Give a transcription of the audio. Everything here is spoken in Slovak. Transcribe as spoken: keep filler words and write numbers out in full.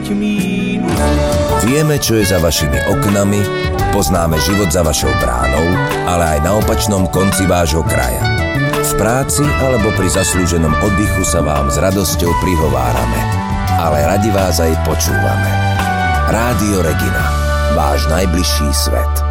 tmínu. Vieme, čo je za vašimi oknami, poznáme život za vašou bránou, ale aj na opačnom konci vášho kraja. V práci alebo pri zaslúženom oddychu sa vám s radosťou prihovárame, ale radi vás aj počúvame. Rádio Regina, váš najbližší svet.